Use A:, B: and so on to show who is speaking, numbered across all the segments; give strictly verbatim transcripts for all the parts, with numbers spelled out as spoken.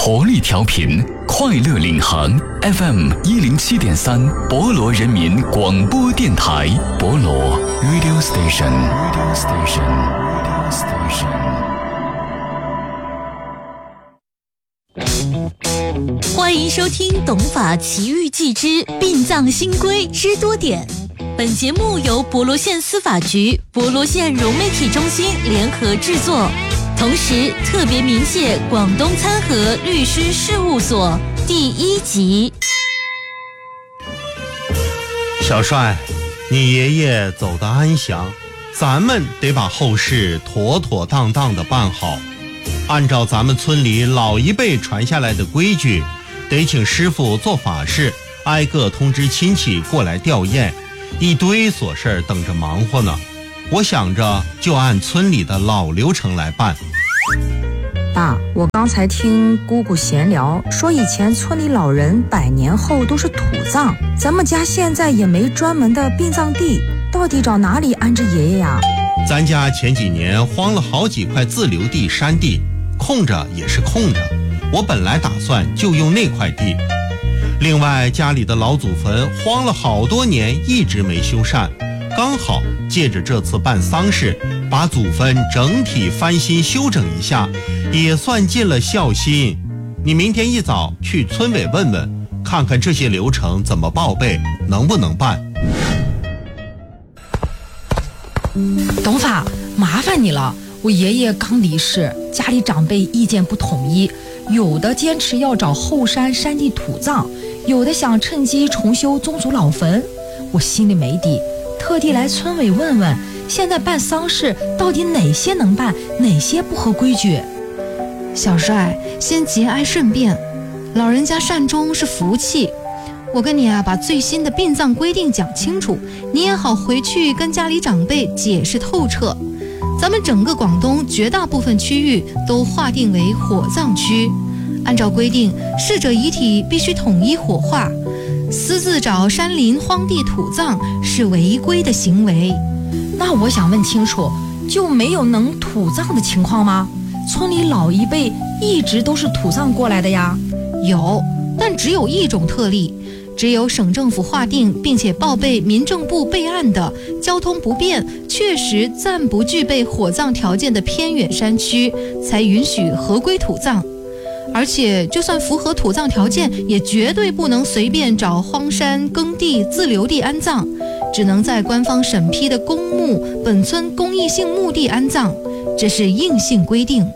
A: 活力调频，快乐领航 F M 一零七点三，博罗人民广播电台，博罗 Radio Station Radio Station Radio
B: Station。欢迎收听《懂法奇遇记之殡葬新规知多点》。本节目由博罗县司法局、博罗县融媒体中心联合制作。同时特别鸣谢广东参和律师事务所。第一集。
C: 小帅，你爷爷走得安详，咱们得把后事妥妥当当的办好。按照咱们村里老一辈传下来的规矩，得请师傅做法事，挨个通知亲戚过来吊唁，一堆琐事等着忙活呢。我想着就按村里的老流程来办。
D: 爸，我刚才听姑姑闲聊，说以前村里老人百年后都是土葬，咱们家现在也没专门的殡葬地，到底找哪里安置爷爷呀？
C: 咱家前几年荒了好几块自留地山地，空着也是空着，我本来打算就用那块地。另外家里的老祖坟荒了好多年一直没修缮，刚好借着这次办丧事，把祖坟整体翻新修整一下，也算尽了孝心。你明天一早去村委问问，看看这些流程怎么报备，能不能办。
E: 董法，麻烦你了，我爷爷刚离世，家里长辈意见不统一，有的坚持要找后山山地土葬，有的想趁机重修宗族老坟，我心里没底，特地来村委问问，现在办丧事到底哪些能办，哪些不合规矩？
F: 小帅，先节哀顺变，老人家善终是福气。我跟你啊，把最新的殡葬规定讲清楚，你也好回去跟家里长辈解释透彻。咱们整个广东绝大部分区域都划定为火葬区，按照规定，逝者遗体必须统一火化，私自找山林荒地土葬是违规的行为。
E: 那我想问清楚，就没有能土葬的情况吗？村里老一辈一直都是土葬过来的呀。
F: 有，但只有一种特例，只有省政府划定并且报备民政部备案的交通不便、确实暂不具备火葬条件的偏远山区，才允许合规土葬。而且就算符合土葬条件，也绝对不能随便找荒山耕地自留地安葬，只能在官方审批的公墓、本村公益性墓地安葬，这是硬性规定。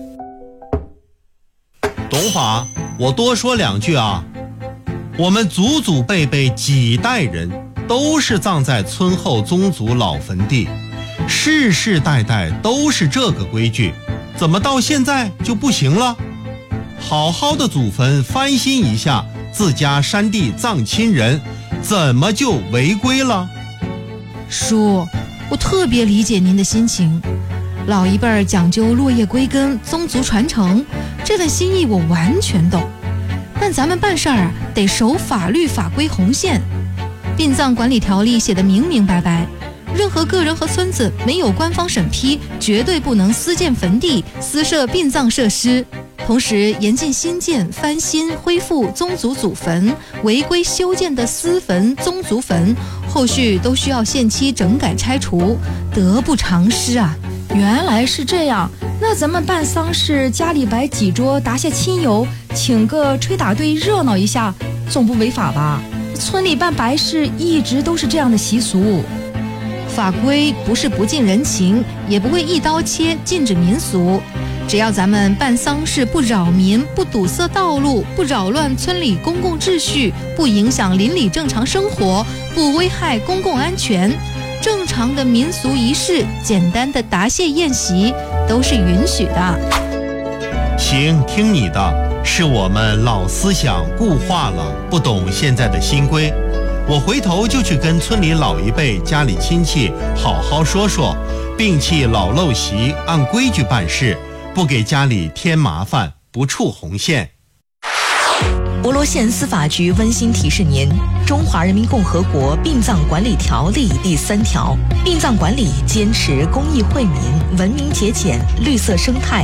C: 董法，我多说两句啊。我们祖祖辈辈几代人都是葬在村后宗族老坟地，世世代代都是这个规矩，怎么到现在就不行了？好好的祖坟翻新一下，自家山地葬亲人，怎么就违规了？
F: 叔，我特别理解您的心情，老一辈儿讲究落叶归根、宗族传承，这份心意我完全懂。但咱们办事儿啊，得守法律法规红线。殡葬管理条例写得明明白白，任何个人和村子没有官方审批，绝对不能私建坟地、私设殡葬设施。同时严禁新建、翻新、恢复宗族祖坟，违规修建的私坟、宗族坟，后续都需要限期整改拆除，得不偿失啊！
E: 原来是这样，那咱们办丧事，家里摆几桌，答谢亲友，请个吹打队热闹一下，总不违法吧？村里办白事一直都是这样的习俗。
F: 法规不是不近人情，也不会一刀切禁止民俗。只要咱们办丧事不扰民、不堵塞道路、不扰乱村里公共秩序、不影响邻里正常生活、不危害公共安全，正常的民俗仪式、简单的答谢宴席都是允许的。
C: 行，听你的，是我们老思想固化了，不懂现在的新规。我回头就去跟村里老一辈、家里亲戚好好说说，摒弃老陋习，按规矩办事，不给家里添麻烦，不触红线。
B: 博罗县司法局温馨提示您：《中华人民共和国殡葬管理条例》第三条，殡葬管理坚持公益惠民、文明节俭、绿色生态。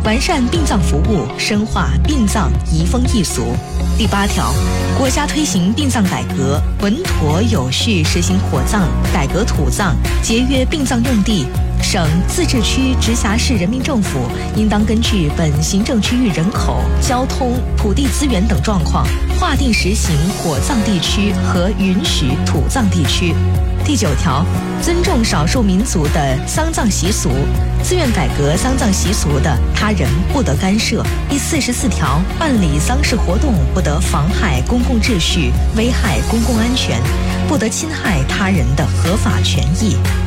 G: 完善殡葬服务，深化殡葬移风易俗。第八条，国家推行殡葬改革，稳妥有序实行火葬、改革土葬、节约殡葬用地。省、自治区、直辖市人民政府应当根据本行政区域人口、交通、土地资源等状况，划定实行火葬地区和允许土葬地区。第九条，尊重少数民族的丧葬习俗，自愿改革丧葬习俗的他人不得干涉。第四十四条，办理丧事活动不得妨害公共秩序，危害公共安全，不得侵害他人的合法权益。